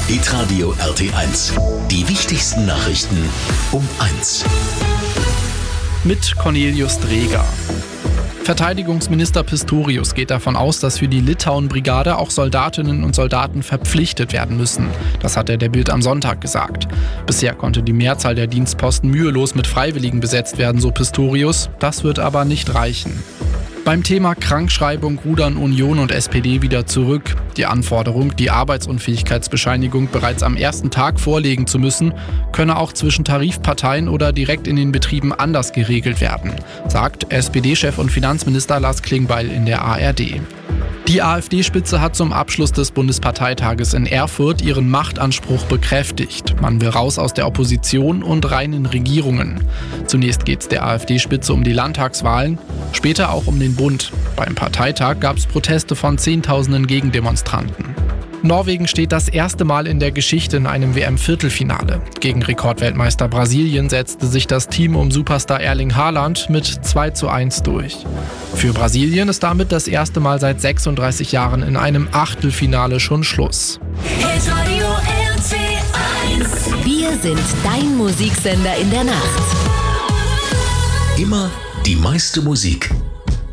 Hitradio RT1. Die wichtigsten Nachrichten um 1. Mit Cornelius Dreger. Verteidigungsminister Pistorius geht davon aus, dass für die Litauen-Brigade auch Soldatinnen und Soldaten verpflichtet werden müssen. Das hat er der Bild am Sonntag gesagt. Bisher konnte die Mehrzahl der Dienstposten mühelos mit Freiwilligen besetzt werden, so Pistorius. Das wird aber nicht reichen. Beim Thema Krankschreibung rudern Union und SPD wieder zurück. Die Anforderung, die Arbeitsunfähigkeitsbescheinigung bereits am ersten Tag vorlegen zu müssen, könne auch zwischen Tarifparteien oder direkt in den Betrieben anders geregelt werden, sagt SPD-Chef und Finanzminister Lars Klingbeil in der ARD. Die AfD-Spitze hat zum Abschluss des Bundesparteitages in Erfurt ihren Machtanspruch bekräftigt. Man will raus aus der Opposition und rein in Regierungen. Zunächst geht es der AfD-Spitze um die Landtagswahlen, später auch um den Bund. Beim Parteitag gab es Proteste von Zehntausenden Gegendemonstranten. Norwegen steht das erste Mal in der Geschichte in einem WM-Viertelfinale. Gegen Rekordweltmeister Brasilien setzte sich das Team um Superstar Erling Haaland mit 2:1 durch. Für Brasilien ist damit das erste Mal seit 36 Jahren in einem Achtelfinale schon Schluss. Wir sind dein Musiksender in der Nacht. Immer die meiste Musik